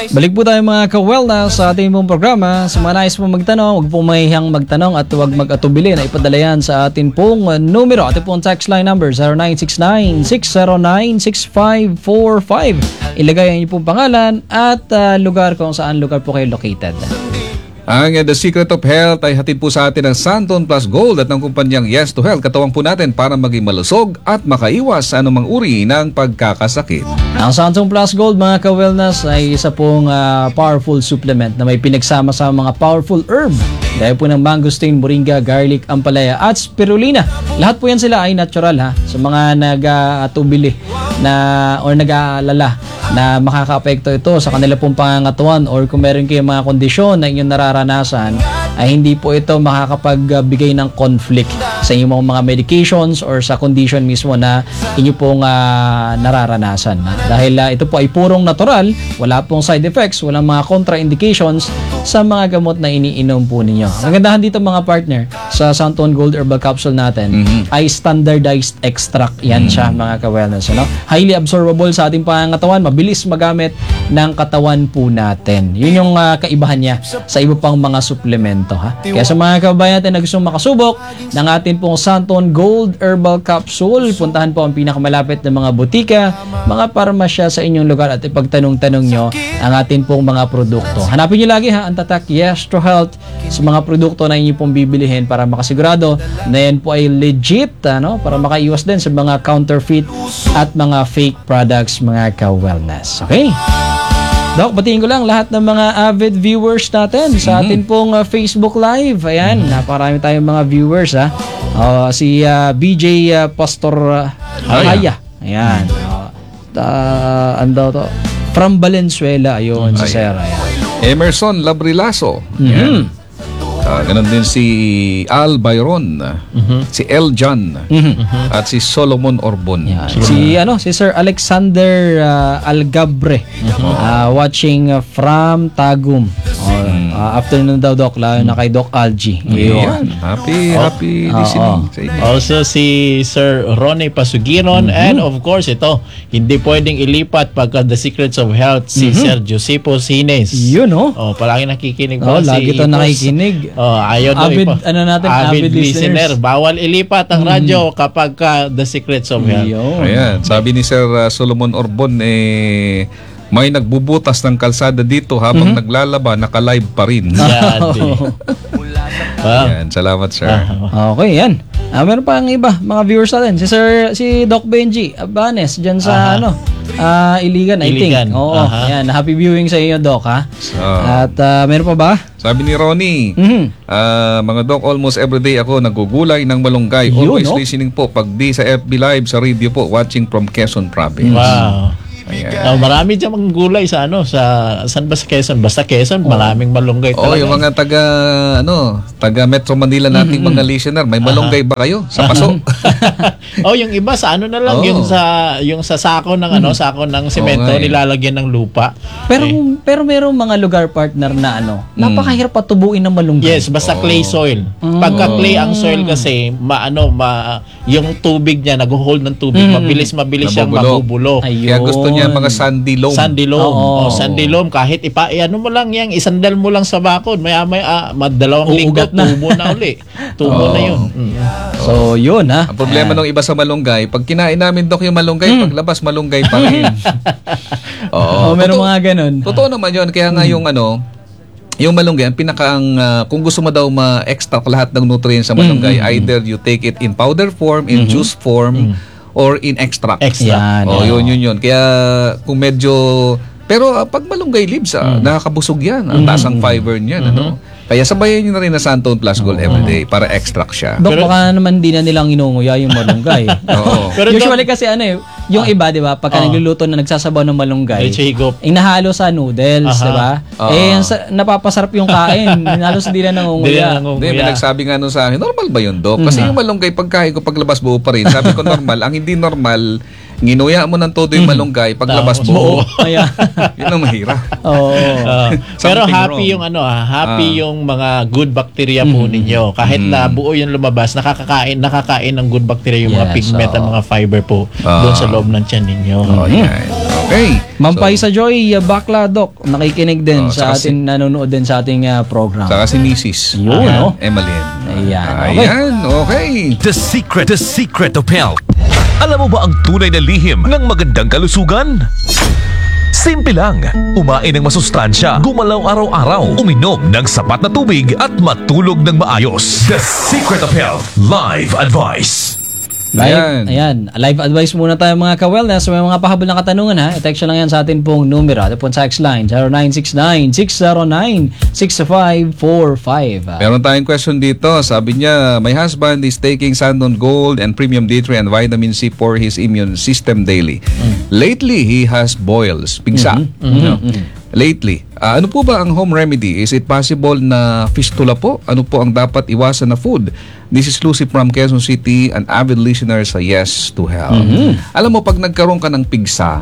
Balik po tayo mga ka-wellness sa ating pong programa. Sa mga nais po magtanong, huwag po mahihiyang magtanong at huwag mag-atubili na ipadala yan sa ating pong numero. Ating pong text line number 0969-609-6545. Ilagay ang inyong pong pangalan at lugar kung saan lugar po kayo located. Ang The Secret of Health ay hatid po sa atin ng Santon Plus Gold at ng kumpanyang Yes to Health. Katawang po natin para maging malusog at makaiwas sa anumang uri ng pagkakasakit. Ang Santon Plus Gold mga ka-wellness ay isa pong powerful supplement na may pinagsama sa mga powerful herb. Gaya po ng mangosteen, moringa, garlic, ampalaya at spirulina. Lahat po yan sila ay natural ha. Sa mga nag-atubili na or nag-aalala na makaka-apekto ito sa kanila pong pangangatuan or kung meron kayong mga kondisyon na inyong nararanasan, ay hindi po ito makakapagbigay ng conflict sa inyong mga medications or sa condition mismo na inyo pong nararanasan. Dahil ito po ay purong natural, wala pong side effects, walang mga contraindications sa mga gamot na iniinom po ninyo. Ang gandahan dito mga partner sa Santon Gold Herbal Capsule natin ay standardized extract yan siya mga ka-wellness. Ano? Highly absorbable sa ating pangangatawan, mabilis magamit ng katawan po natin. Yun yung kaibahan niya sa iba pang mga suplemento. Ha? Kaya sa mga kabayan natin na gustong makasubok ng ating pong Santon Gold Herbal Capsule, puntahan po ang pinakamalapit na mga butika, mga parmasya sa inyong lugar at ipagtanong-tanong nyo ang ating pong mga produkto. Hanapin nyo lagi ha, ang tatak Yes to Health sa mga produkto na inyo pong bibilihin para makasigurado na yan po ay legit, ano? Para makaiwas din sa mga counterfeit at mga fake products mga ka-wellness. Okay? Doc, batiin ko lang lahat ng mga avid viewers natin sa atin pong Facebook Live. Ayan, napakarami tayong mga viewers ha. Si BJ Pastor Haya. Ayan. Ano daw to? From Valenzuela, ayun, si Sir. Ayan. Emerson Labrilaso. Ganon din si Al Byron, si El John, at si Solomon Orbon. Si Sir Alexander Algabre, watching from Tagum. Afternoon daw Doc, lalo na kay Doc Algie. Happy listening. Also si Sir Ronnie Pasugiron, and of course ito, hindi pwedeng ilipat pagka The Secrets of Health si Sir Joseph Sines. Yun palagi nakikinig po lagi ito nakikinig. Ayaw avid, avid listener. Bawal ilipat ang radyo kapag The Secrets of Health. Ayan, sabi ni Sir Solomon Orbon, may nagbubutas ng kalsada dito habang naglalaba, naka-live pa rin. Ayan, salamat sir. Okay, yan. Meron pa ang iba, mga viewers natin. Si Doc Benji Abanes, dyan sa Iligan, I think. Oo, yan. Happy viewing sa inyo, Doc, ha? At meron pa ba? Sabi ni Ronnie, mga Doc, almost everyday ako nagugulay ng malunggay. Always listening po. Pag di sa FB Live, sa radio po, watching from Quezon Province. Wow. Marami diyang mga gulay sa saan ba sa Quezon? Basta Quezon, maraming malunggay talaga. Yung mga taga Metro Manila nating mga listener, may malunggay ba kayo sa paso? Yung iba sa na lang, yung sa sako ng sako ng semento, nilalagyan ng lupa. Pero merong mga lugar partner na napakahirap patubuin ng malunggay. Yes, basta clay soil. Pagka clay ang soil kasi, yung tubig niya, nag-hold ng tubig, mabilis siyang mabubulok. Kaya gusto niya mga sandy loam. Sandy loam. Sandy loam, kahit mo lang yan, isandal mo lang sa bakod, maya-maya, madalawang linggo, tubo na uli. Tubo na yun. So, yun ha. Ang problema ng iba sa malunggay, pag kinain namin Doc yung malunggay, paglabas malunggay pa rin. Meron mga ganun. Totoo naman yun. Kaya nga yung malunggay, kung gusto mo daw ma-extract lahat ng nutrients sa malunggay, either you take it in powder form, in juice form, or in extract. Yun. Kaya kung medyo... Pero pag malunggay leaves, nakakabusog yan. Ang taas ang fiber niyan. Kaya sabayan nyo na rin na Santon Plus Gold everyday para extract siya. Dok, baka naman di na nilang inunguya yung malunggay. Pero usually kasi yung iba, di ba, pagka nagluluto na nagsasabaw ng malunggay, inahalo sa noodles, di ba? Napapasarap yung kain. Halos hindi na nangunguya. May nagsabi nga nun sa akin, normal ba yun, Dok? Kasi yung malunggay, pagkain ko paglabas buo pa rin. Sabi ko normal. Ang hindi normal, Nginuya mo ng todo yung malunggay, paglabas buo. Yun ang mahirap. Pero happy yung happy yung mga good bacteria po ninyo. Kahit na buo yung lumabas, nakakain ng good bacteria yung mga pigment at mga fiber po doon sa loob ng tiyan ninyo. Okay. Mampay sa Joy, Bakla Doc, nakikinig din sa saka atin, nanonood din sa ating program. Saka si Mrs. Yun, no? Emmeline. Ayan, okay. Ayan, okay. The secret of health. Alam mo ba ang tunay na lihim ng magandang kalusugan? Simple lang. Umain ng masustansya, gumalaw araw-araw, uminom ng sapat na tubig at matulog ng maayos. The Secret of Health Live Advice. Ayan. Live advice muna tayo mga ka-wellness. May mga pahabol na katanungan ha. I-text nyo lang yan sa atin pong numero. Ito po sa text line 0969-609-6545. Meron tayong question dito. Sabi niya, my husband is taking Sandon Gold and Premium D3 and vitamin C for his immune system daily. Lately, he has boils, pigsa. No? Lately. Ano po ba ang home remedy? Is it possible na fistula po? Ano po ang dapat iwasan na food? This is Lucy from Quezon City, an avid listener sa Yes to Health. Alam mo, pag nagkaroon ka ng pigsa,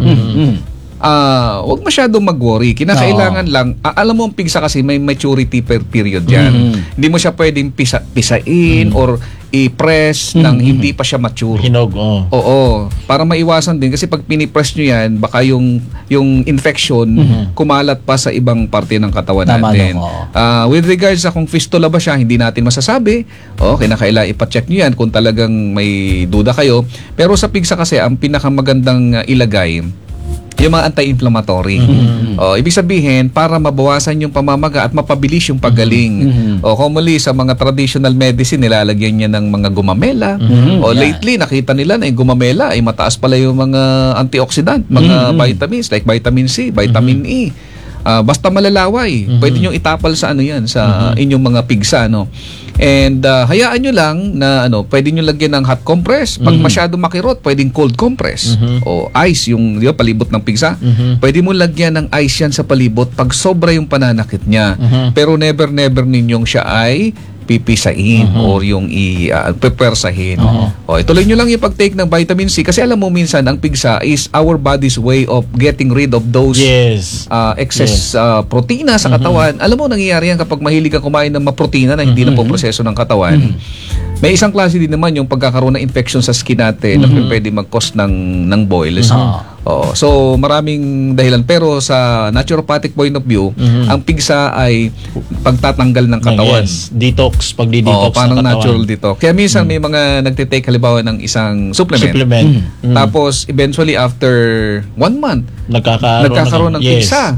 huwag masyadong mag-worry. Kinakailangan lang, alam mo ang pigsa kasi may maturity period yan. Hindi mo siya pwedeng pisain or i-press nang hindi pa siya mature. Hinog, Oo. Para maiwasan din kasi pag pinipress nyo yan, baka yung infection kumalat pa sa ibang parte ng katawan natin. With regards sa kung fistula ba siya, hindi natin masasabi. Kinakailangan ipacheck nyo yan kung talagang may duda kayo. Pero sa pigsa kasi, ang pinakamagandang ilagay, yung mga anti-inflammatory. Ibig sabihin, para mabawasan yung pamamaga at mapabilis yung paggaling. Commonly, sa mga traditional medicine, nilalagyan niya ng mga gumamela. Lately, nakita nila na yung gumamela ay mataas pala yung mga antioxidant, mga vitamins like vitamin C, vitamin E. Basta malalaway. Pwede nyo itapal sa sa inyong mga pigsa, no? And hayaan nyo lang na pwede nyo lagyan ng hot compress. Pag masyado makirot, pwedeng cold compress. O ice, yung palibot ng pigsa. Pwede mo lagyan ng ice yan sa palibot pag sobra yung pananakit niya. Pero never ninyong siya ay pipisain or yung i-prepersahin. Ituloy nyo lang yung pag-take ng vitamin C kasi alam mo minsan ang pigsa is our body's way of getting rid of those excess protina sa katawan. Alam mo, nangyayari yan kapag mahilig ka kumain ng maprotina na hindi na po proseso ng katawan. May isang klase din naman yung pagkakaroon ng infection sa skin natin na pwede mag-cause ng boils. So maraming dahilan, pero sa naturopathic point of view, ang pigsa ay pagtatanggal ng katawan. Detox, pagdi-detox ng parang katawan. natural dito. Kaya minsan may mga nagtitake halimbawa ng isang supplement. Tapos eventually after 1 month, nagkakaroon ng pigsa.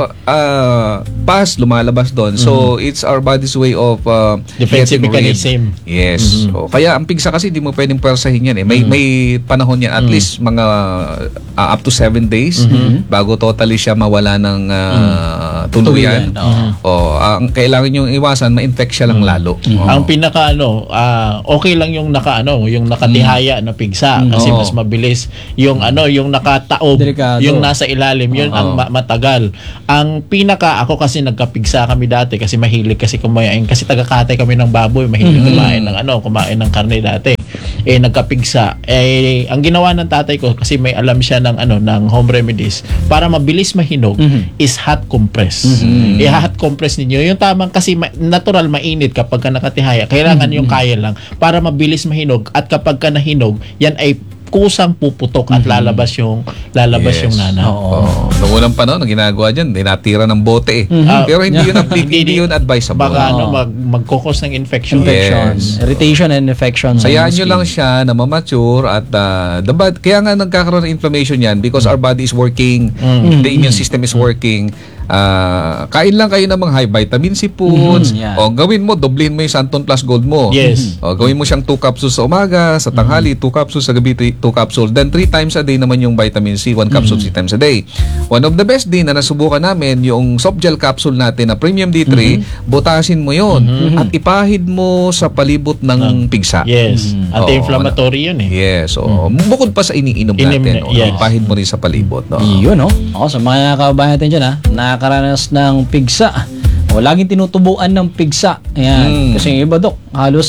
Lumalabas doon. So it's our body's way of defensive getting rid. mechanism. Yes. Kaya ang pigsa kasi hindi mo pwedeng persahin yan. May panahon yan. At least mga up to 7 days bago totally siya mawala ng tuluyan. Ang kailangan yung iwasan, ma-infect siya lang lalo. Ang pinaka okay lang yung yung nakatihaya na pigsa kasi mas mabilis yung yung nakataob, Delikado. yung nasa ilalim, yun ang matagal. Ang pinaka, ako kasi nagkapigsa kami dati kasi mahilig kasi kumain, kasi taga-Katay kami ng baboy, mahilig kumain ng karne dati. Nagkapigsa. Ang ginawa ng tatay ko kasi may alam siya ng home remedies para mabilis mahinog is hot compress. Hot compress ninyo yung tamang, kasi natural mainit kapag ka nakatihaya. Kailangan yung kaya lang para mabilis mahinog, at kapag ka nahinog, yan ay kusang puputok at lalabas yung nana. Noong unang panahon, ang ginagawa dyan, dinatira ng bote pero hindi yun advisable. Baka magkukos ng infection. Yes. Irritation and infection. Sayaan nyo lang siya na mamature at kaya nga nagkakaroon ng inflammation yan because our body is working, the immune system is working. Kain lang kayo ng mga high vitamin C foods. Gawin mo, doblin mo yung Santon Plus Gold mo. Gawin mo siyang 2 capsules sa umaga, sa tanghali 2 capsules, sa gabi 2 capsules. Then 3 times a day naman yung vitamin C, 1 capsule 3 times a day. One of the best din na nasubukan namin, yung soft gel capsule natin na Premium D3, butasin mo yon at ipahid mo sa palibot ng pigsa. Anti-inflammatory yun Yes. Bukod pa sa iniinom natin, ipahid mo rin sa palibot. Yun, sa mga kababayan natin dyan, nakakaranas ng pigsa. Laging tinutubuan ng pigsa. Ayan. Kasi yung iba, Dok,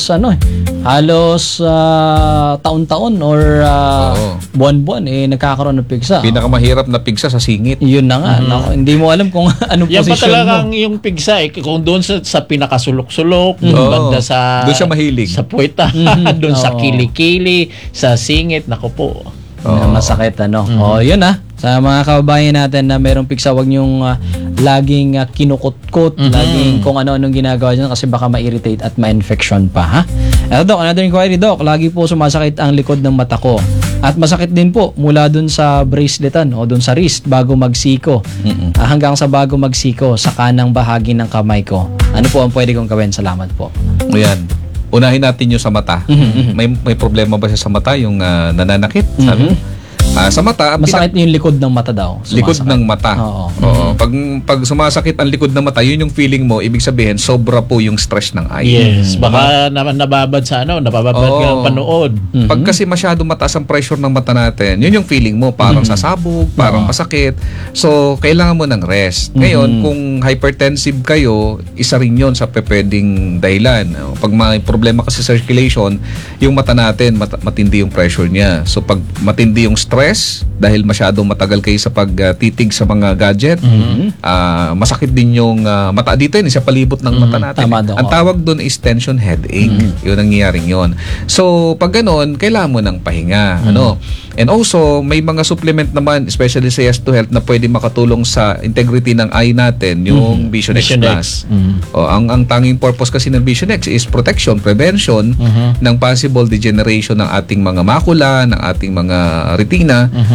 halos taon-taon or buwan-buwan nagkakaroon ng pigsa. Pinakamahirap na pigsa sa singit. Yun na nga. Hindi mo alam kung anong yan posisyon pa talagang yung pigsa kung doon sa pinakasulok-sulok, doon banda sa doon siya mahilig. Sa puweta, doon sa kilikili, sa singit, naku po. Masakit, yun Sa mga kababayan natin na merong piksa, wag niyong laging kinukot-kot, laging kung ano-anong ginagawa dyan kasi baka ma-irritate at ma-infection pa, ha? Eto, Doc, another inquiry, Doc. Lagi po sumasakit ang likod ng mata ko. At masakit din po mula dun sa braceletan o dun sa wrist bago magsiko. Hanggang sa bago magsiko sa kanang bahagi ng kamay ko. Ano po ang pwede kong gawin? Salamat po. Ayan. Unahin natin yung sa mata. May problema ba siya sa mata? Yung nananakit? Sabi? Sa mata, Masakit yung likod ng mata daw. likod Sumasakit. ng mata. Oo. Oo. Pag sumasakit ang likod ng mata, yun yung feeling mo, ibig sabihin sobra po yung stress ng eye. Yes, baka naman nababad sa nababad ka ng panood. Pag kasi masyado mataas ang pressure ng mata natin, yun yung feeling mo, parang sasabog, parang masakit. So, kailangan mo ng rest. Ngayon, kung hypertensive kayo, isa rin yun sa pwedeng dahilan. Pag may problema kasi sa circulation, yung mata natin, matindi yung pressure niya. So, pag matindi yung stress, dahil masyadong matagal kayo sa pagtitig sa mga gadget, masakit din yung mata dito yun, sa palibot ng mata natin. Tama daw. Ang tawag doon is tension headache. Yun ang nangyayaring yun. So, pag ganun, kailangan mo ng pahinga. And also, may mga supplement naman, especially sa Yes to Health, na pwede makatulong sa integrity ng eye natin, yung Vision X Vision Plus. X. Ang tanging purpose kasi ng Vision X is protection, prevention ng possible degeneration ng ating mga makula, ng ating mga retina.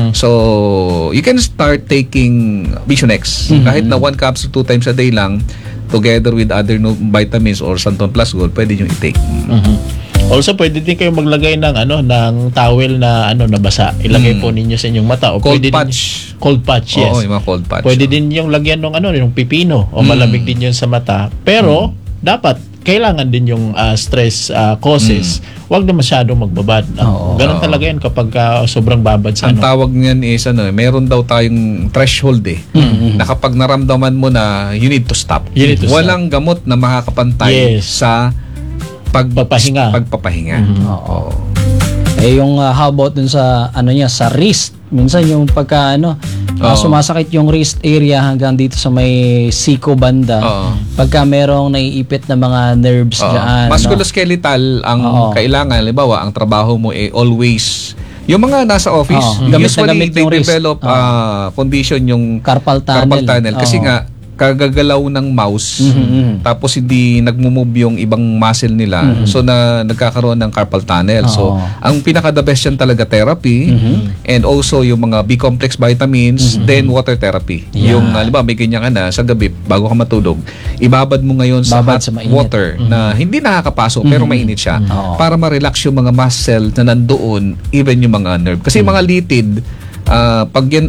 So, you can start taking Vision X. Kahit na 1 capsule 2 times a day lang, together with other vitamins or Santon Plus Gold, pwede nyo i-take. Also, pwede din kayo maglagay ng ng towel na nabasa. Ilagay po ninyo sa inyong mata o Cold pwede patch. Cold patch, yes. Oo, yung mga cold patch. Pwede din yung lagyan ng yung pipino o malamig din yun sa mata. Pero dapat kailangan din yung stress causes. Huwag na masyadong magbabad. Ganon talaga yan kapag sobrang babad sa Ang tawag niyan is meron daw tayong threshold na kapag naramdaman mo na you need to stop. You need to stop. Walang gamot na makakapantay Yes. sa Pagpapahinga. pagpapahinga. Oo. Yung how about dun sa sa wrist? Minsan yung pagka sumasakit yung wrist area hanggang dito sa may siko banda. Pagka merong naiipit na mga nerves diyan. Musculoskeletal ang kailangan. Halimbawa, ang trabaho mo always yung mga nasa office, Gamit na usually gamit they yung wrist. develop condition yung Carpal tunnel. Kasi nga kagagalaw ng mouse tapos hindi nagmo-move yung ibang muscle nila, so nagkakaroon ng carpal tunnel. So ang pinaka the best yan talaga therapy, and also yung mga B-complex vitamins, then water therapy. Yung halimbawa may ganyan ka na sa gabi bago ka matulog, ibabad mo ngayon sa hot Babad sa mainit. water na hindi nakakapasok pero mainit siya para ma-relax yung mga muscle na nandoon, even yung mga nerve. Kasi yung mga litid, pag yan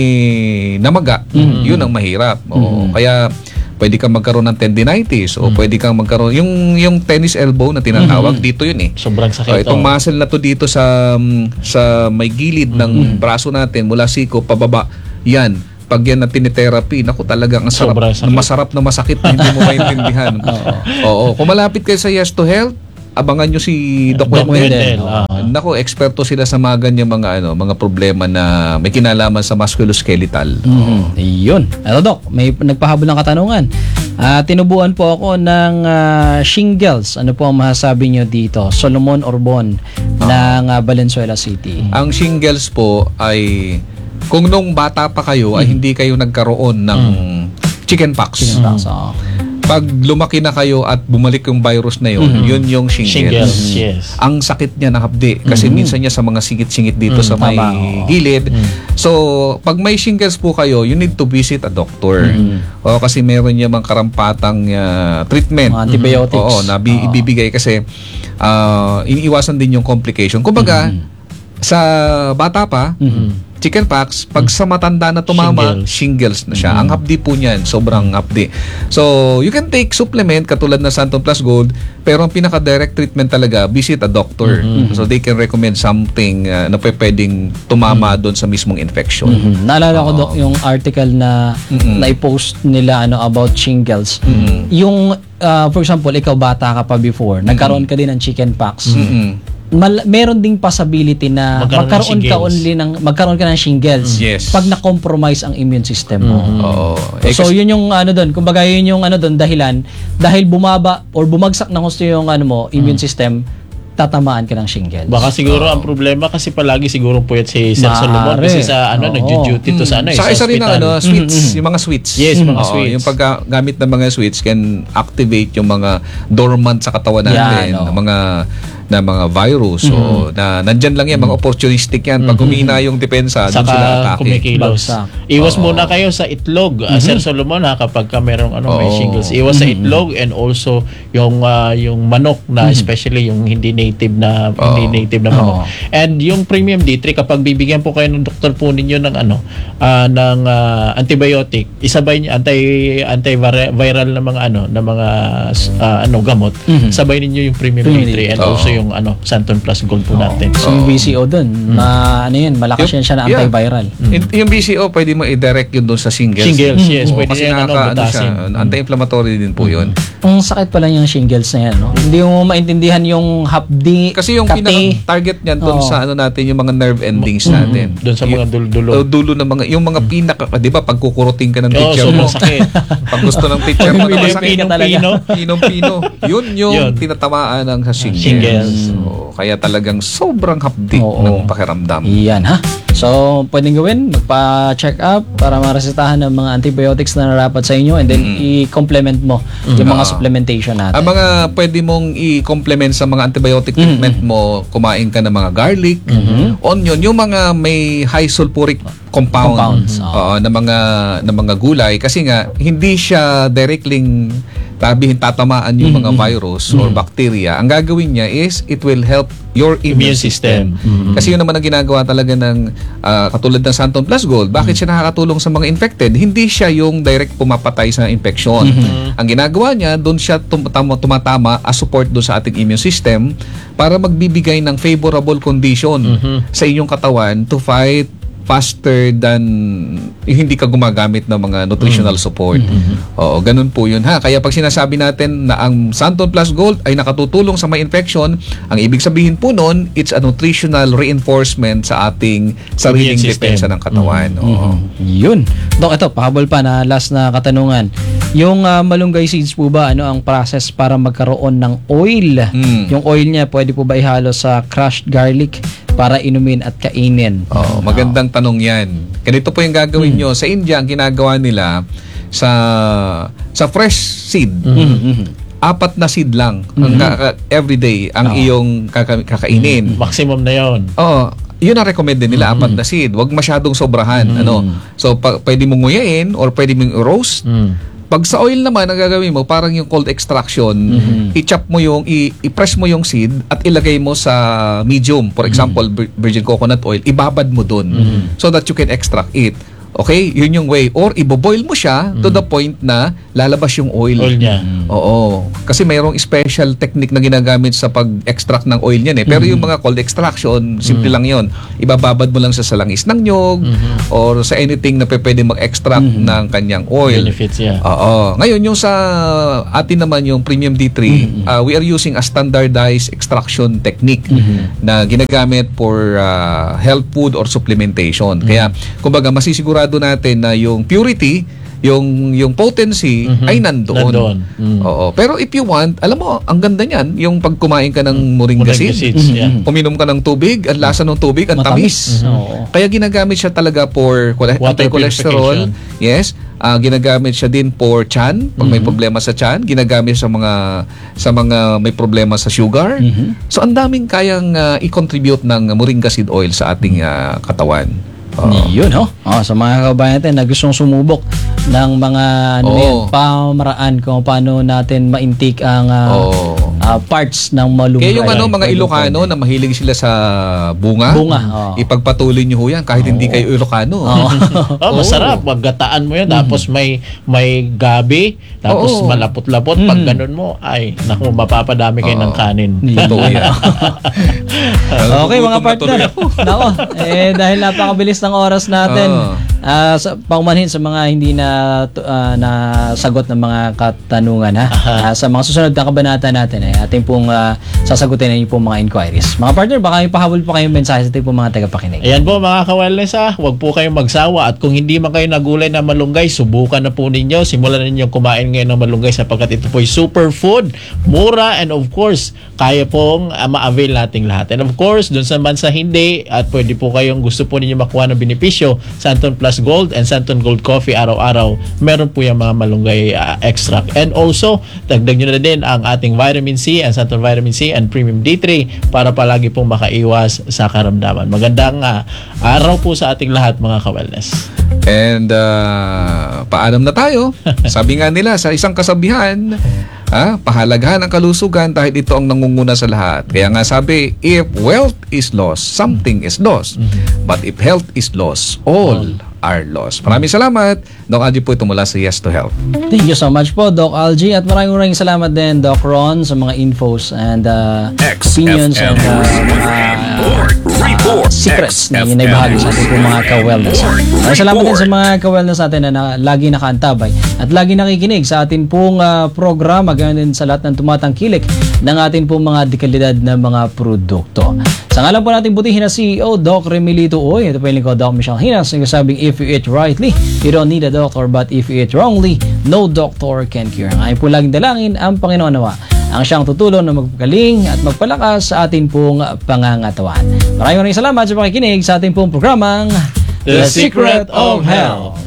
namaga, yun ang mahirap. Kaya pwede kang magkaroon ng tendinitis o pwede kang magkaroon yung tennis elbow na tinatawag, dito yun Sobrang sakit. itong muscle na to dito sa may gilid ng braso natin mula siko pababa, yan pag yan na tinitherapy, naku talagang Sobrang sakit. masarap na masakit na hindi mo maintindihan. Oo. Kung malapit kayo sa Yes to Health, abangan nyo si Doc Wendell. Nako, eksperto sila sa mga ganyang mga problema na may kinalaman sa musculoskeletal. Yun. Doc, may nagpahabol ng katanungan. Tinubuan po ako ng shingles. Ano po ang masasabi nyo dito? Solomon Orbon ng Valenzuela City. Ang shingles po ay kung nung bata pa kayo ay hindi kayo nagkaroon ng chickenpox. Pag lumaki na kayo at bumalik yung virus na yun, yun yung shingles. Yes. Ang sakit niya nakapdi kasi minsan niya sa mga singit-singit dito sa may gilid. So, pag may shingles po kayo, you need to visit a doctor. Kasi meron niya mga karampatang treatment. Mga antibiotics. Oo, na ibibigay kasi iniiwasan din yung complication. Kumbaga, sa bata pa, chickenpox, pag sa matanda na tumama, shingles na siya. Ang hapdi po niyan, sobrang hapdi. So, you can take supplement katulad na Santon Plus Gold, pero ang pinaka-direct treatment talaga, visit a doctor. So, they can recommend something na pwedeng tumama doon sa mismong infection. Naalala ko, Doc, yung article na na-post nila about shingles. Yung, for example, ikaw bata ka pa before, nagkaroon ka din ng chickenpox. Meron ding possibility na magkaroon ka ng shingles pag na-compromise ang immune system mo. So yun yung doon, kumbaga yun yung doon dahilan dahil bumaba or bumagsak ng gusto yung immune system, tatamaan ka ng shingles. Baka siguro ang problema kasi palagi siguro puyat si Sir Maaari. Solomon kasi sa Oo. nag-duty to sa Sa isa rin ang hospital. sweets, yung mga sweets. Yes, mga Oo, sweets. yung paggamit ng mga sweets can activate yung mga dormant sa katawan natin, Yan, oo. na mga virus o na nandyan lang yan, mga opportunistic yan. Pag humina yung depensa, doon sila Saka atake. kumikilos. Bagsak. Iwas muna kayo sa itlog, Sir Solomon, kapag ka merong may Oo. shingles. Iwas sa itlog and also yung manok na especially yung hindi native na manok. And yung premium D3 kapag bibigyan po kayo ng doktor po ninyo ng ng antibiotic, isabay niyo antiviral na mga gamot. Sabay ninyo yung premium D3 and also yung Santon Plus Gold po natin. So, yung BCO dun, malakas yan siya na Yeah. antiviral. Yung BCO, pwede mo i-direct yun doon sa shingles. Shingles, yes. Oo, Pwede kasi yan, siya, butasin. anti-inflammatory din po yun. Ang sakit pala yung shingles na yan, no? Hindi mo maintindihan yung hapdi, Kasi yung kati. pinaka-target niyan doon Oo. sa natin, yung mga nerve endings natin. Doon sa mga dulo-dulo. Dulo ng mga, yung mga di ba, pag kukuruting ka ng Oo, teacher mo, sobrang sakit. pag gusto ng teacher mo, Pumipili masakit. ka talaga. Pinong-pino. Yun Yun. tinatamaan ng sa shingles. Shingles. So, kaya talagang sobrang hapdi Oo. ng pakiramdam. Yan, ha? So, pwedeng gawin, magpa-check up para maresetahan ng mga antibiotics na narapat sa inyo and then i-complement mo yung mga supplementation natin. Ang mga pwede mong i-complement sa mga antibiotic treatment mo, kumain ka ng mga garlic, onion, yung mga may high sulfuric Compounds, oo, na mga gulay kasi nga hindi siya directly tatamaan yung mga virus or bacteria. Ang gagawin niya is it will help your immune system. Kasi yun naman ang ginagawa talaga ng katulad ng Santon Plus Gold. Bakit siya nakakatulong sa mga infected? Hindi siya yung direct pumapatay sa infection. Ang ginagawa niya, doon siya tumatama as support doon sa ating immune system para magbibigay ng favorable condition sa inyong katawan to fight faster than hindi ka gumagamit ng mga nutritional support. Oo, ganun po yun ha. Kaya pag sinasabi natin na ang Santon Plus Gold ay nakatutulong sa may infection, ang ibig sabihin po nun, it's a nutritional reinforcement sa ating sariling Immune system. depensa ng katawan. Oo. Yun. Dok, ito, pahabol pa na last na katanungan. Yung malunggay seeds po ba, ano ang process para magkaroon ng oil? Yung oil niya, pwede po ba ihalo sa crushed garlic para inumin at kainin? Oh, magandang tanong 'yan. Ganito po yung gagawin nyo. Sa India, ang ginagawa nila sa fresh seed. 4 na seed lang everyday ang iyong kakainin. Maximum na yon. Oo. Yun ang recommend din nila, 4 na seed. Huwag masyadong sobrahan. So, pwede mong nguyain or pwede mong roast. Pag sa oil naman, ang gagawin mo, parang yung cold extraction, i-chop mo i-press mo yung seed at ilagay mo sa medium. For example, virgin coconut oil, ibabad mo dun so that you can extract it. Okay? Yun yung way. Or iboboil mo siya to the point na lalabas yung oil. Oil niya. Oo. Kasi mayroong special technique na ginagamit sa pag-extract ng oil niyan eh. Pero yung mga cold extraction, simple lang yon. Ibababad mo lang sa salangis ng nyog or sa anything na pwede mag-extract ng kanyang oil. Benefits, yeah. Oo. Ngayon, yung sa atin naman, yung Premium D3, we are using a standardized extraction technique na ginagamit for health food or supplementation. Kaya, kumbaga, masisigurado natin na yung purity, yung potency ay nandoon. Oo. Pero if you want, alam mo, ang ganda niyan, yung pag kumain ka ng moringa seeds, yeah. uminom ka ng tubig, ang lasa ng tubig, ang tamis. Oo. Kaya ginagamit siya talaga for Water anti-cholesterol. purification. Yes. Ginagamit siya din for tiyan, pag may problema sa tiyan, ginagamit sa mga may problema sa sugar. So ang daming kayang i-contribute ng moringa seed oil sa ating katawan. Yun, ho. Sa mga kabayan natin na gustong sumubok ng mga pamaraan kung paano natin ma-intake ang parts ng malunggay. Kaya yung mga Ilocano na mahilig sila sa bunga, ipagpatuloy nyo ho yan kahit hindi kayo Ilocano. Masarap. Maggataan mo yan. Tapos may gabi. Tapos malapot-lapot. Pag ganun mo, ay, naku, mapapadami kayo ng kanin. Totoo yan. Okay, mga partner. Nako, dahil napakabilis ng oras natin, paumanhin sa mga hindi na sagot ng mga katanungan, ha? Sa mga susunod na kabanata natin, ating pong sasagutin na yung pong mga inquiries. Mga partner, baka may pahabol pa kayong mensahe sa ating pong mga tagapakinig. Ayan po mga ka-wellness, huwag po kayong magsawa at kung hindi man kayo nagulay na malunggay, subukan na po ninyo. Simulan ninyong kumain ngayon ng malunggay sapagkat ito po ay superfood, mura and of course, kaya pong ma-avail nating lahat. And of course, dun sa bansa hindi, at pwede po kayong gusto po ninyo makuha ng benepisyo, Santon Plus Gold and Santon Gold Coffee araw-araw, meron po yung mga malunggay extract. And also, dagdag nyo na din ang ating vitamin C and Santon Vitamin C and Premium D3 para palagi pong makaiwas sa karamdaman. Magandang araw po sa ating lahat, mga ka-wellness. And paalam na tayo. Sabi nga nila sa isang kasabihan, pahalagahan ang kalusugan dahil ito ang nangunguna sa lahat. Kaya nga sabi, if wealth is lost, something is lost. But if health is lost, all are lost. Maraming salamat. Doc Algie po ito mula sa Yes to Health. Thank you so much po, Doc Algie. At maraming salamat din, Doc Ron, sa mga infos and opinions and secrets na inibahagi sa ating mga ka-wellness. Maraming salamat din sa mga ka-wellness natin na lagi nakaantabay at lagi nakikinig sa ating pong programa, ganyan din sa lahat ng tumatangkilik ng ating pong mga dekalidad na mga produkto. Sa ngalan po natin butihin na CEO, Doc Remilito Oy. Ito po yung lingkod, Doc Michelle Hinas. Nagsasabing, if you eat rightly, you don't need a doctor, but if you eat wrongly, no doctor can cure. Ngayon po laging dalangin ang Panginoon nawa ang siyang tutulong na magpagaling at magpalakas sa atin pong pangangatawan. Maraming salamat sa pakikinig sa ating pong programang The Secret of Health.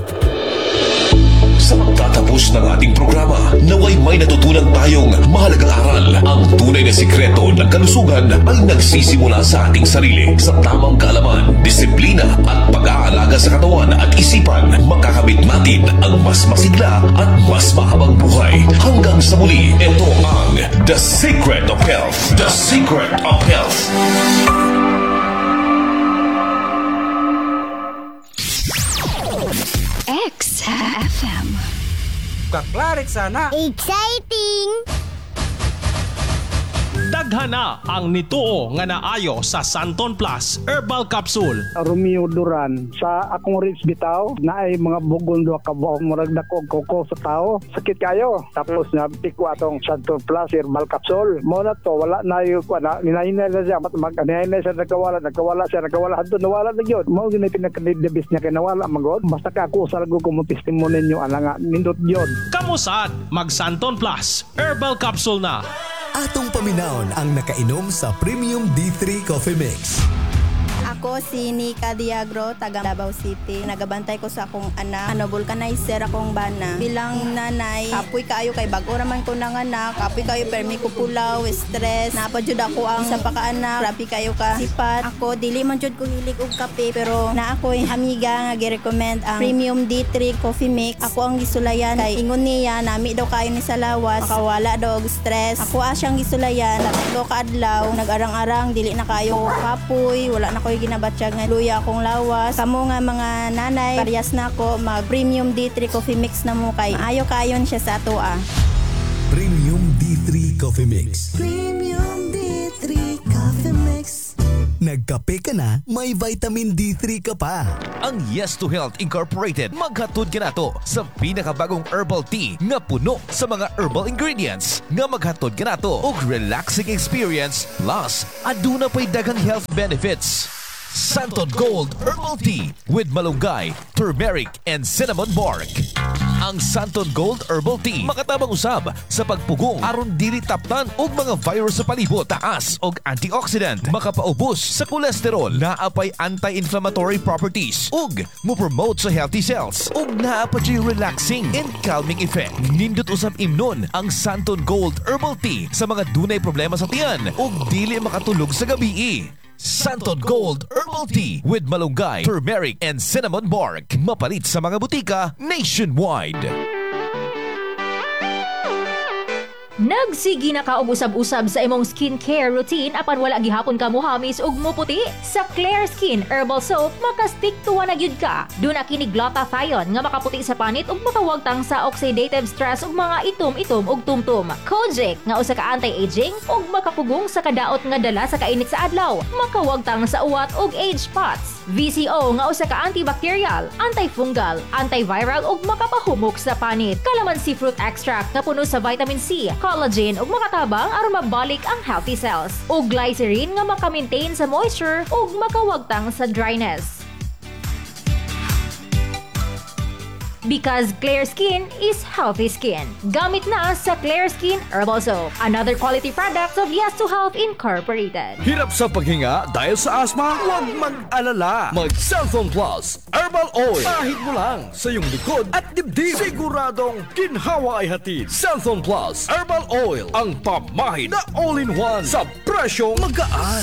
Sa pagtatapos ng ating programa, naway may natutunan tayong mahalagang aral. Ang tunay na sikreto ng kalusugan ay nagsisimula sa ating sarili. Sa tamang kaalaman, disiplina at pag-aalaga sa katawan at isipan, makakamit natin ang mas masigla at mas mahabang buhay. Hanggang sa muli, ito ang The Secret of Health. The Secret of Health. XFM. Kaklarit sana. Exciting! Daghana ang nituo nga naayo sa Santon Plus Herbal Capsule. Romeo Duran sa akong ribs bitaw na ay mga bugon do ka buo murag dako koko sa tao. Sakit kayo. Tapos na piko atong Santon Plus Herbal Capsule. Mo na to wala na yung na hinahinay na siya mag-hinahinay siya nagkawala hadto nawala na gyud. Mo gini pinaka-debis niya kay nawala magod. Basta ka ako sa lago ko mo testimony niyo ana nga nindot gyud. Kamusad mag Santon Plus Herbal Capsule na. Atong paminawon ang nakainom sa Premium D3 Coffee Mix. Ako si Nika Diagro, taga Davao City. Nagabantay ko sa akong anak. Vulcanizer akong bana. Bilang nanay, kapoy kaayo kay bago raman ko ng anak. Kapoy kayo permi ko pulaw, stress. Napadyod ako ang isa pa ka anak. Grabe kayo ka sipat. Ako, dili man jud ko hilig og kape. Pero na ako amiga nga gi-recommend ang Premium D3 Coffee Mix. Ako ang gisulayan. Kay ingon niya, nami daw kayo ni sa lawas. Makawala daw og stress. Ako asyang gisulayan. Tatlo ka adlaw. Nag-arang-arang, dili na kayo kapoy. Wala na ko ginabatsyag nga luya akong lawas. Kamo nga mga nanay, parehas na ako mag Premium D3 Coffee Mix na mo kay ayo kayon siya sa atoa. Premium D3 Coffee Mix. Premium D3 Coffee Mix. Nagkape ka na, may vitamin D3 ka pa. Ang Yes to Health Incorporated maghatod ka nato sa pinakabagong herbal tea nga puno sa mga herbal ingredients nga maghatod ka nato og relaxing experience plus aduna pay daghang health benefits. Santon Gold Herbal Tea with malunggay, turmeric, and cinnamon bark. Ang Santon Gold Herbal Tea makatabang usab sa pagpugong aron dili taptan og mga virus sa palibot, taas og antioxidant, makapaubos sa kolesterol, naapay anti-inflammatory properties ug mo-promote sa healthy cells ug naapay relaxing and calming effect. Nindot usab imnon ang Santon Gold Herbal Tea sa mga dunay problema sa tiyan ug dili makatulog sa gabi. Santon Gold Herbal Tea with malunggay, turmeric, and cinnamon bark. Mapalit sa mga butika nationwide. Nagsigi na ka og usab-usab sa imong skincare routine apan wala gihapon ka mohamis ug muputi? Sa Claire Skin Herbal Soap, makastick tuwa na gyud ka. Duna kini glutathione nga makaputi sa panit ug makawagtang sa oxidative stress ug mga itom-itom ug tumtum. Kojic nga usa ka anti-aging ug makapugong sa kadaot nga dala sa kainit sa adlaw. Makawagtang sa uwat ug age spots. VCO nga usa ka antibacterial, antifungal, antiviral ug makapahumok sa panit. Calamansi fruit extract nga puno sa vitamin C, collagen ug makatabang aron mabalik ang healthy cells. Ug glycerin nga maka-maintain sa moisture ug makawagtang sa dryness. Because clear skin is healthy skin. Gamit na sa Clear Skin Herbal Soap. Another quality product of Yes to Health Incorporated. Hirap sa paghinga dahil sa asma? Huwag mag-alala. Mag-Cellphone Plus Herbal Oil. Pahid mo lang sa iyong likod at dibdib. Siguradong ginhawa ay hatid. Cellphone Plus Herbal Oil. Ang pamahid na all-in-one sa presyong magaan.